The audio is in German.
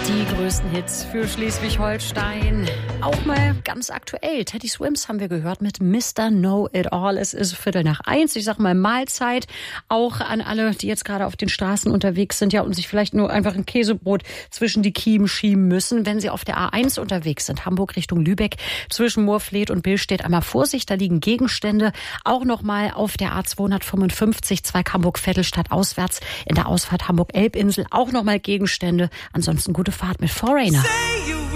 Die größten Hits für Schleswig-Holstein. Auch mal ganz aktuell. Teddy Swims haben wir gehört mit Mr. Know-It-All. Es ist 1:45. Ich sag mal Mahlzeit. Auch an alle, die jetzt gerade auf den Straßen unterwegs sind, ja, und sich vielleicht nur einfach ein Käsebrot zwischen die Kiemen schieben müssen. Wenn sie auf der A1 unterwegs sind, Hamburg Richtung Lübeck, zwischen Moorfleet und Billstedt, einmal Vorsicht, da liegen Gegenstände. Auch nochmal auf der A255, Zweig Hamburg-Vettelstadt auswärts, in der Ausfahrt Hamburg-Elbinsel, auch nochmal Gegenstände. Ansonsten gute Fahrt mit Foreigner.